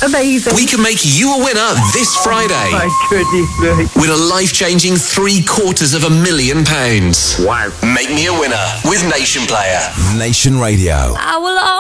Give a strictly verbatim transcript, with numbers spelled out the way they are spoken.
Amazing. We can make you a winner this Friday. My goodness me. With a life-changing three quarters of a million pounds. Wow. Make me a winner with Nation Player. Nation Radio. I will